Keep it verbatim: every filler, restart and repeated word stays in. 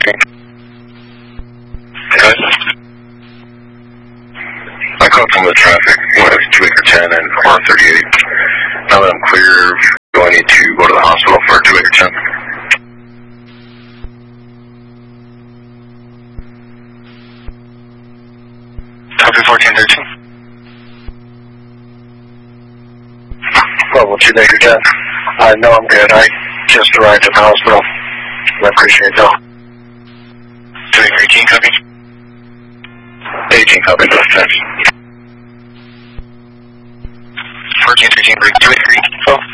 fourteen. Good. I called from the traffic, went to two acre ten and one thirty-eight. Now that I'm clear, do I need to go to the hospital for two acre ten? Copy fourteen thirteen. Level two acre ten. I know I'm good. I just arrived at the hospital. I appreciate that. two acre eighteen, copy. eighteen copy, thanks. fourteen thirteen, break two acre eighteen.